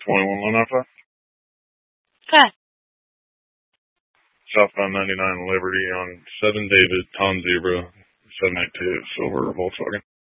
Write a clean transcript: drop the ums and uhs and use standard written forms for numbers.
21 Okay. Southbound 99 Liberty on 7 David, Tom Zebra, 792 silver Volkswagen.